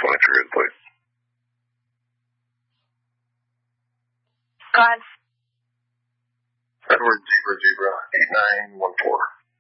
want your input. Go ahead. Edward Zebra 8914.